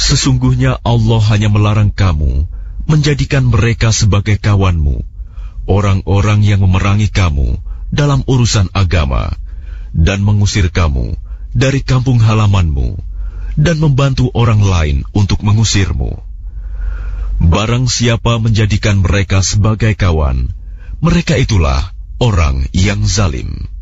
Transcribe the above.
Sesungguhnya Allah hanya melarang kamu menjadikan mereka sebagai kawanmu, orang-orang yang memerangi kamu dalam urusan agama, dan mengusir kamu dari kampung halamanmu, dan membantu orang lain untuk mengusirmu. Barang siapa menjadikan mereka sebagai kawan, mereka itulah orang yang zalim.